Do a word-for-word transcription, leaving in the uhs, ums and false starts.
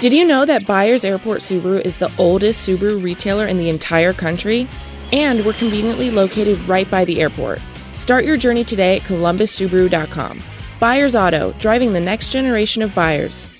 Did you know that Byers Airport Subaru is the oldest Subaru retailer in the entire country? And we're conveniently located right by the airport. Start your journey today at columbus subaru dot com. Byers Auto, driving the next generation of buyers.